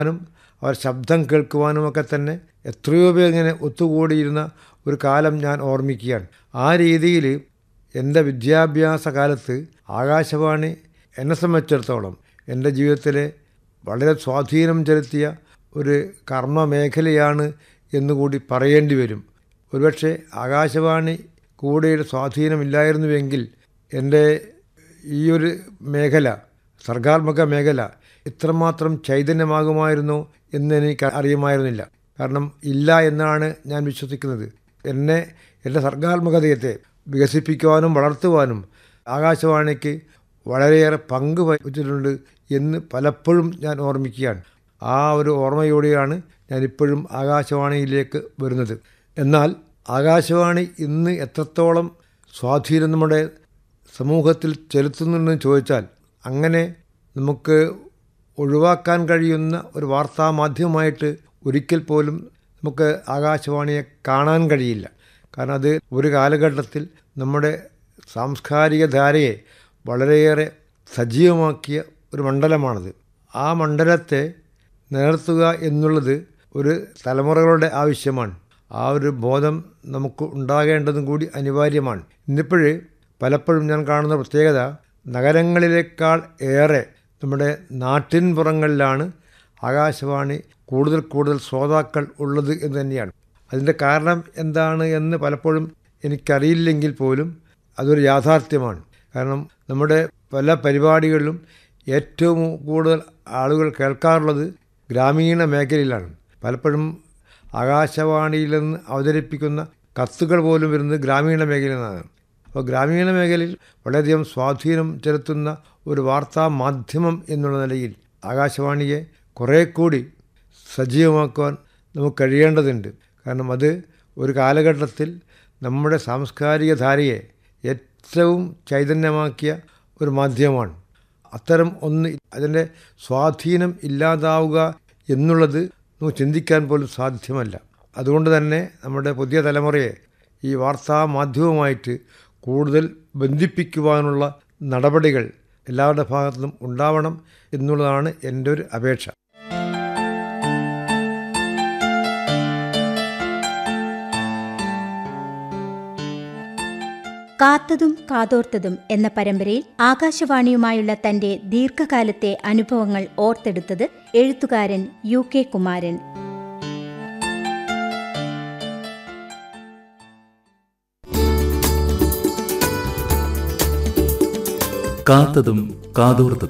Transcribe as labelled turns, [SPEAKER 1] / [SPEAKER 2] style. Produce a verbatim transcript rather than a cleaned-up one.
[SPEAKER 1] അവർ ശബ്ദം കേൾക്കുവാനുമൊക്കെ തന്നെ എത്രയോ പേർ ഇങ്ങനെ ഒത്തുകൂടിയിരുന്ന ഒരു കാലം ഞാൻ ഓർമ്മിക്കുകയാണ്. ആ രീതിയിൽ എൻ്റെ വിദ്യാഭ്യാസ കാലത്ത് ആകാശവാണി എന്നെ സംബന്ധിച്ചിടത്തോളം എൻ്റെ ജീവിതത്തിലെ വളരെ സ്വാധീനം ചെലുത്തിയ ഒരു കർമ്മ മേഖലയാണ് എന്നുകൂടി പറയേണ്ടി വരും. ഒരുപക്ഷെ ആകാശവാണി കൂടെയുടെ സ്വാധീനമില്ലായിരുന്നുവെങ്കിൽ എൻ്റെ ഈ ഒരു മേഖല, സർഗാത്മക മേഖല ഇത്രമാത്രം ചൈതന്യമാകുമായിരുന്നോ എന്ന് എനിക്ക് അറിയുമായിരുന്നില്ല. കാരണം ഇല്ല എന്നാണ് ഞാൻ വിശ്വസിക്കുന്നത്. എന്നെ എൻ്റെ സർഗാത്മകതയെ വികസിപ്പിക്കുവാനും വളർത്തുവാനും ആകാശവാണിക്ക് വളരെയേറെ പങ്ക് വഹിച്ചിട്ടുണ്ട് എന്ന് പലപ്പോഴും ഞാൻ ഓർമ്മിക്കുകയാണ്. ആ ഒരു ഓർമ്മയോടെയാണ് ഞാനിപ്പോഴും ആകാശവാണിയിലേക്ക് വരുന്നത്. എന്നാൽ ആകാശവാണി ഇന്ന് എത്രത്തോളം സ്വാധീനം നമ്മുടെ സമൂഹത്തിൽ ചെലുത്തുന്നുണ്ടെന്ന് ചോദിച്ചാൽ, അങ്ങനെ നമുക്ക് ഒഴിവാക്കാൻ കഴിയുന്ന ഒരു വാർത്താ മാധ്യമമായിട്ട് ഒരിക്കൽ പോലും നമുക്ക് ആകാശവാണിയെ കാണാൻ കഴിയില്ല. കാരണം അത് ഒരു കാലഘട്ടത്തിൽ നമ്മുടെ സാംസ്കാരിക ധാരയെ വളരെയേറെ സജീവമാക്കിയ ഒരു മണ്ഡലമാണത്. ആ മണ്ഡലത്തെ നിലനിർത്തുക എന്നുള്ളത് ഒരു തലമുറകളുടെ ആവശ്യമാണ്. ആ ഒരു ബോധം നമുക്ക് ഉണ്ടാകേണ്ടതും കൂടി അനിവാര്യമാണ്. ഇന്നിപ്പോഴ് പലപ്പോഴും ഞാൻ കാണുന്ന പ്രത്യേകത, നഗരങ്ങളിലേക്കാൾ ഏറെ നമ്മുടെ നാട്ടിൻപുറങ്ങളിലാണ് ആകാശവാണി കൂടുതൽ കൂടുതൽ ശ്രോതാക്കൾ ഉള്ളത് എന്ന് തന്നെയാണ്. അതിൻ്റെ കാരണം എന്താണ് എന്ന് പലപ്പോഴും എനിക്കറിയില്ലെങ്കിൽ പോലും അതൊരു യാഥാർത്ഥ്യമാണ്. കാരണം നമ്മുടെ പല പരിപാടികളിലും ഏറ്റവും കൂടുതൽ ആളുകൾ കേൾക്കാറുള്ളത് ഗ്രാമീണ മേഖലയിലാണ്. പലപ്പോഴും ആകാശവാണിയിൽ നിന്ന് അവതരിപ്പിക്കുന്ന കത്തുകൾ പോലും വരുന്നത് ഗ്രാമീണ മേഖലയിൽ നിന്നാണ്. അപ്പോൾ ഗ്രാമീണ മേഖലയിൽ വളരെയധികം സ്വാധീനം ചെലുത്തുന്ന ഒരു വാർത്താ മാധ്യമം എന്നുള്ള നിലയിൽ ആകാശവാണിയെ കുറേ കൂടി സജീവമാക്കുവാൻ നമുക്ക് കഴിയേണ്ടതുണ്ട്. കാരണം അത് ഒരു കാലഘട്ടത്തിൽ നമ്മുടെ സാംസ്കാരിക ധാരയെ ഏറ്റവും ചൈതന്യമാക്കിയ ഒരു മാധ്യമമാണ്. അത്തരം ഒന്ന് അതിൻ്റെ സ്വാധീനം ഇല്ലാതാവുക എന്നുള്ളത് നമുക്ക് ചിന്തിക്കാൻ പോലും സാധ്യമല്ല. അതുകൊണ്ട് തന്നെ നമ്മുടെ പുതിയ തലമുറയെ ഈ വാർത്താ മാധ്യമവുമായിട്ട് കൂടുതൽ ബന്ധിപ്പിക്കുവാനുള്ള നടപടികൾ എല്ലാവരുടെ ഭാഗത്തു നിന്നും ഉണ്ടാവണം എന്നുള്ളതാണ് എൻ്റെ ഒരു അപേക്ഷ.
[SPEAKER 2] കാത്തതും കാതോർത്തതും എന്ന പരമ്പരയിൽ ആകാശവാണിയുമായുള്ള തന്റെ ദീർഘകാലത്തെ അനുഭവങ്ങൾ ഓർത്തെടുത്തത് എഴുത്തുകാരൻ യു കെ കുമാരൻ.
[SPEAKER 3] കാത്തതും കാതോർത്തതും.